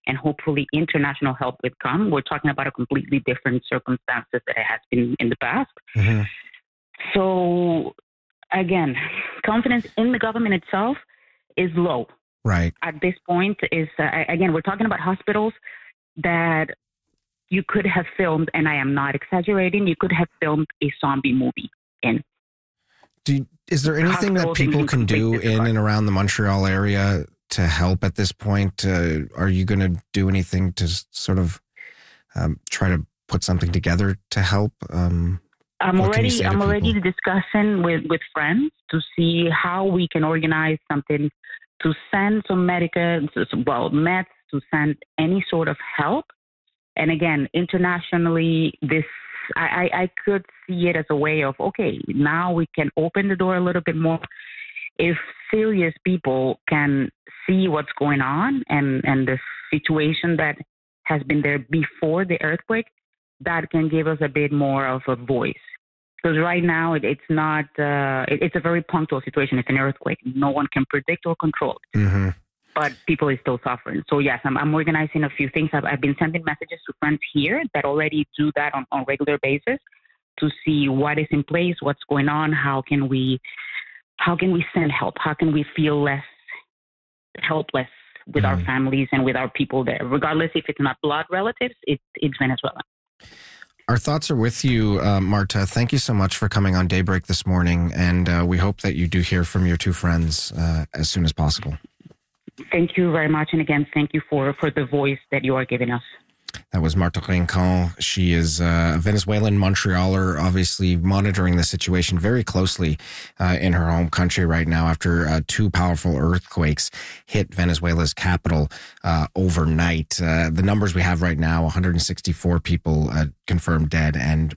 and hopefully international help would come. We're talking about a completely different circumstances that it has been in the past. Mm-hmm. So again, confidence in the government itself is low. Right. At this point is, again, we're talking about hospitals that you could have filmed, and I am not exaggerating, you could have filmed a zombie movie in. Is there anything that people can do in and around the Montreal area to help at this point? Are you going to do anything to sort of try to put something together to help? I'm already discussing with friends to see how we can organize something to send some meds, to send any sort of help. And again, internationally, I could see it as a way of, okay, now we can open the door a little bit more. If serious people can see what's going on and the situation that has been there before the earthquake, that can give us a bit more of a voice. Because right now it's not, it's a very punctual situation. It's an earthquake. No one can predict or control it. Mm-hmm. But people are still suffering. So yes, I'm organizing a few things. I've been sending messages to friends here that already do that on a regular basis to see what is in place, what's going on, how can we send help? How can we feel less helpless with our families and with our people there, regardless if it's not blood relatives, it's Venezuela. Our thoughts are with you, Marta. Thank you so much for coming on Daybreak this morning, and we hope that you do hear from your two friends as soon as possible. Thank you very much. And again, thank you for the voice that you are giving us. That was Marta Rincon. She is a Venezuelan Montrealer, obviously monitoring the situation very closely in her home country right now after two powerful earthquakes hit Venezuela's capital overnight. The numbers we have right now, 164 people confirmed dead and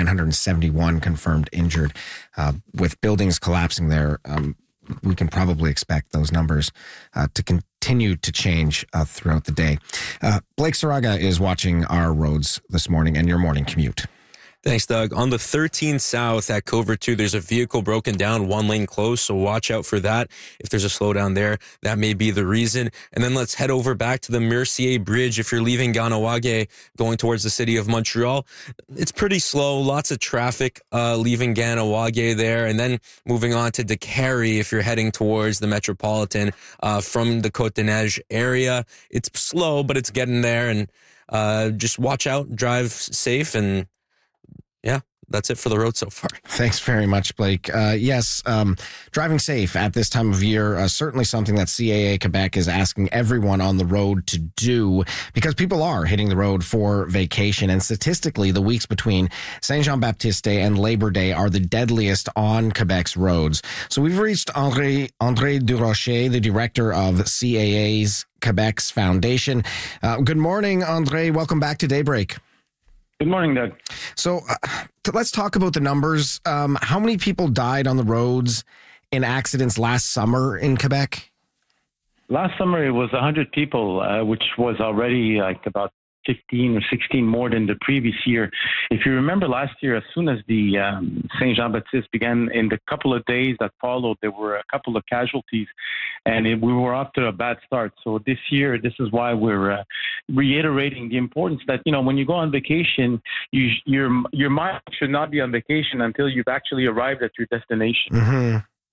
971 confirmed injured. With buildings collapsing there, we can probably expect those numbers to continue to change throughout the day. Blake Saraga is watching our roads this morning and your morning commute. Thanks, Doug. On the 13 South at Covert 2, there's a vehicle broken down, one lane closed, so watch out for that. If there's a slowdown there, that may be the reason. And then let's head over back to the Mercier Bridge. If you're leaving Ganawage going towards the city of Montreal, it's pretty slow, lots of traffic leaving Ganawage there. And then moving on to Décarie, if you're heading towards the Metropolitan from the Côte-des-Neiges area. It's slow, but it's getting there. And just watch out, drive safe, and yeah, that's it for the road so far. Thanks very much, Blake. Yes, driving safe at this time of year, certainly something that CAA Quebec is asking everyone on the road to do because people are hitting the road for vacation. And statistically, the weeks between Saint Jean-Baptiste Day and Labor Day are the deadliest on Quebec's roads. So we've reached André Durocher, the director of CAA's Quebec's Foundation. Good morning, André. Welcome back to Daybreak. Good morning, Doug. So let's talk about the numbers. How many people died on the roads in accidents last summer in Quebec? Last summer, it was 100 people, which was already like about 15 or 16 more than the previous year. If you remember last year, as soon as the Saint Jean-Baptiste began, in the couple of days that followed, there were a couple of casualties, and we were off to a bad start. So this year, this is why we're reiterating the importance that, you know, when you go on vacation, your mind should not be on vacation until you've actually arrived at your destination. Mm-hmm.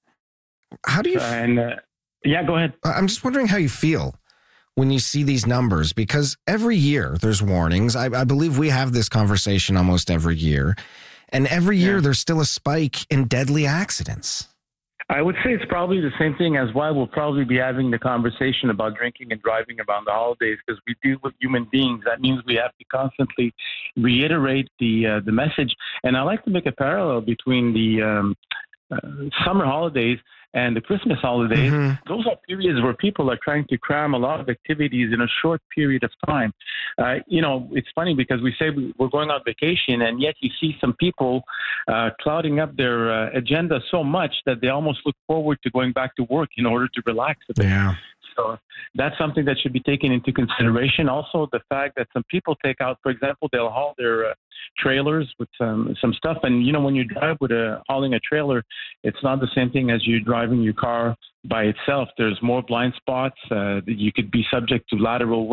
How do you... yeah, go ahead. I'm just wondering how you feel when you see these numbers, because every year there's warnings. I believe we have this conversation almost every year. And every year there's still a spike in deadly accidents. I would say it's probably the same thing as why we'll probably be having the conversation about drinking and driving around the holidays, because we deal with human beings. That means we have to constantly reiterate the message. And I like to make a parallel between the summer holidays and the Christmas holidays. Mm-hmm. Those are periods where people are trying to cram a lot of activities in a short period of time. You know, it's funny because we say we're going on vacation, and yet you see some people clouding up their agenda so much that they almost look forward to going back to work in order to relax a bit. Yeah. So that's something that should be taken into consideration. Also, the fact that some people take out, for example, they'll haul their trailers with some stuff. And, you know, when you drive with hauling a trailer, it's not the same thing as you driving your car by itself. There's more blind spots. You could be subject to lateral